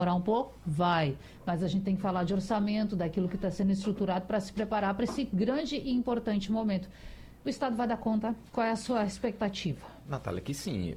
demorar um pouco? Vai. Mas a gente tem que falar de orçamento, daquilo que está sendo estruturado para se preparar para esse grande e importante momento. O Estado vai dar conta? Qual é a sua expectativa? Natália, que sim.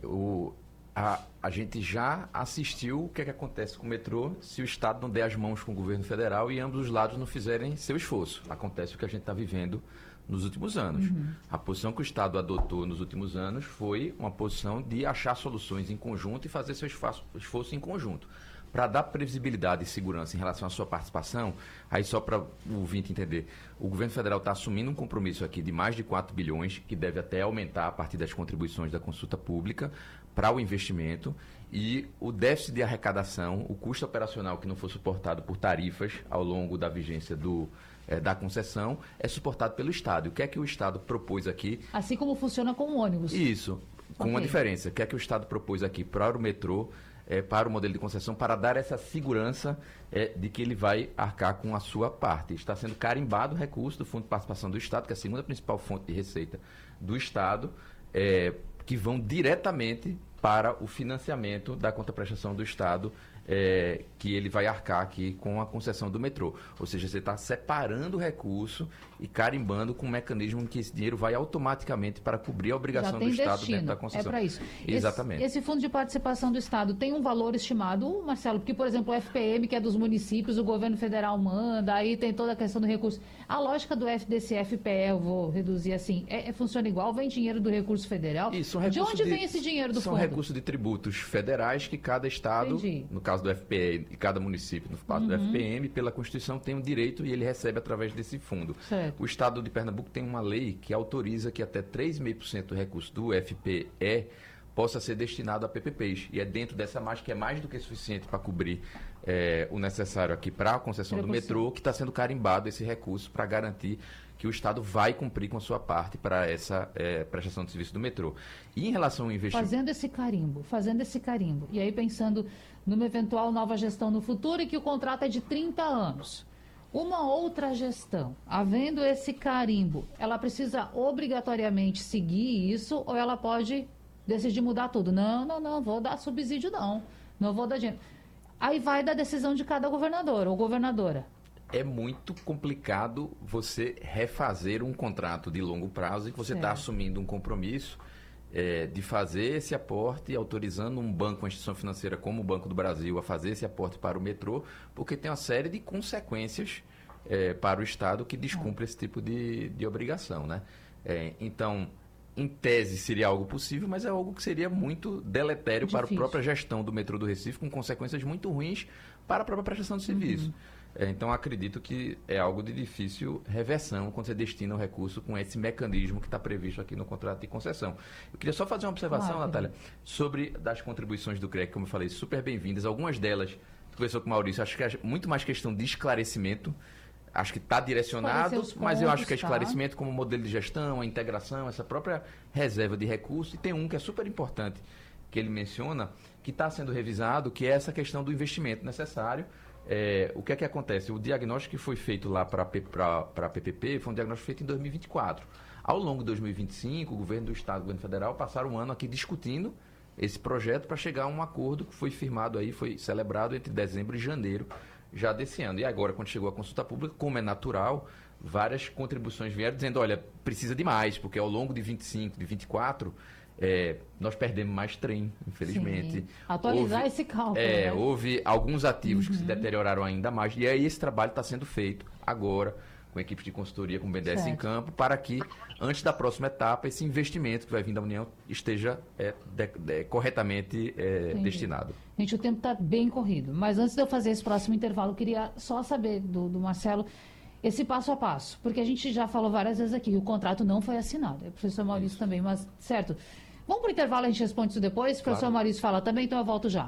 A gente já assistiu o que acontece com o metrô se o Estado não der as mãos com o governo federal e ambos os lados não fizerem seu esforço. Acontece o que a gente está vivendo nos últimos anos. A posição que o Estado adotou nos últimos anos foi uma posição de achar soluções em conjunto e fazer seu esforço em conjunto. Para dar previsibilidade e segurança em relação à sua participação, aí só para o ouvinte entender, o governo federal está assumindo um compromisso aqui de mais de 4 bilhões, que deve até aumentar a partir das contribuições da consulta pública para o investimento, e o déficit de arrecadação, o custo operacional que não for suportado por tarifas ao longo da vigência da concessão, é suportado pelo Estado. O que é que o Estado propôs aqui? Assim como funciona com o ônibus. Isso, com uma diferença. O que é que o Estado propôs aqui para o metrô, para o modelo de concessão, para dar essa segurança de que ele vai arcar com a sua parte. Está sendo carimbado o recurso do Fundo de Participação do Estado, que é a segunda principal fonte de receita do Estado, que vão diretamente para o financiamento da contraprestação do Estado, que ele vai arcar aqui com a concessão do metrô. Ou seja, você está separando o recurso e carimbando com um mecanismo em que esse dinheiro vai automaticamente para cobrir a obrigação do Estado destino, dentro da concessão. É para isso. Exatamente. Esse fundo de participação do Estado tem um valor estimado, Marcelo? Porque, por exemplo, o FPM, que é dos municípios, o governo federal manda, aí tem toda a questão do recurso. A lógica desse FPE, eu vou reduzir assim, funciona igual? Vem dinheiro do recurso federal? Isso, de onde vem esse dinheiro do fundo? São recursos de tributos federais que cada Estado, no caso do FPE, e cada município, no caso do FPM, pela Constituição tem um direito e ele recebe através desse fundo. Certo. O Estado de Pernambuco tem uma lei que autoriza que até 3,5% do recurso do FPE possa ser destinado a PPPs. E é dentro dessa margem, que é mais do que suficiente para cobrir o necessário aqui para a concessão do metrô, que está sendo carimbado esse recurso para garantir que o Estado vai cumprir com a sua parte para essa prestação de serviço do metrô. E em relação ao investimento... Fazendo esse carimbo. E aí pensando numa eventual nova gestão no futuro e que o contrato é de 30 anos. Uma outra gestão, havendo esse carimbo, ela precisa obrigatoriamente seguir isso ou ela pode decidir mudar tudo? Não, vou dar subsídio não vou dar dinheiro. Aí vai da decisão de cada governador ou governadora. É muito complicado você refazer um contrato de longo prazo e que você está assumindo um compromisso de fazer esse aporte, autorizando um banco, uma instituição financeira como o Banco do Brasil a fazer esse aporte para o metrô, porque tem uma série de consequências para o Estado que descumpre esse tipo de obrigação, né? Então, em tese seria algo possível, mas é algo que seria muito deletério para a própria gestão do metrô do Recife, com consequências muito ruins para a própria prestação de serviço. Então, acredito que é algo de difícil reversão quando você destina o recurso com esse mecanismo que está previsto aqui no contrato de concessão. Eu queria só fazer uma observação, Natália, sobre das contribuições do CREC, como eu falei, super bem-vindas. Algumas delas, conversou com o Maurício, acho que é muito mais questão de esclarecimento. Acho que está direcionado, mas eu acho que é esclarecimento como modelo de gestão, a integração, essa própria reserva de recursos. E tem um que é super importante, que ele menciona, que está sendo revisado, que é essa questão do investimento necessário. O que é que acontece? O diagnóstico que foi feito lá para a PPP foi um diagnóstico feito em 2024. Ao longo de 2025, o governo do Estado e o governo federal passaram um ano aqui discutindo esse projeto para chegar a um acordo que foi firmado aí, foi celebrado entre dezembro e janeiro já desse ano. E agora, quando chegou a consulta pública, como é natural, várias contribuições vieram dizendo, olha, precisa de mais, porque ao longo de 25, de 24, nós perdemos mais trem, infelizmente. Sim. Atualizar esse cálculo. Né? Houve alguns ativos que se deterioraram ainda mais, e aí esse trabalho está sendo feito agora, com equipes de consultoria, com o BNDES em campo, para que, antes da próxima etapa, esse investimento que vai vir da União esteja corretamente destinado. Gente, o tempo está bem corrido, mas antes de eu fazer esse próximo intervalo, eu queria só saber do Marcelo esse passo a passo, porque a gente já falou várias vezes aqui, o contrato não foi assinado, o professor Maurício também, mas certo. Vamos para o intervalo, a gente responde isso depois, o professor Maurício fala também, então eu volto já.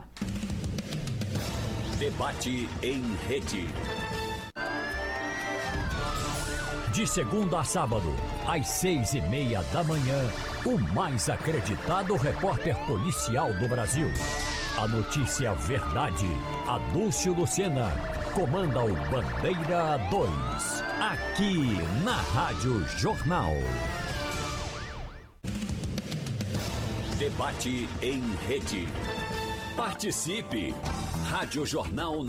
Debate em rede. De segunda a sábado, às 6:30 da manhã, o mais acreditado repórter policial do Brasil. A notícia verdade, Adúlcio Lucena, comanda o Bandeira 2, aqui na Rádio Jornal. Debate em rede. Participe! Rádio Jornal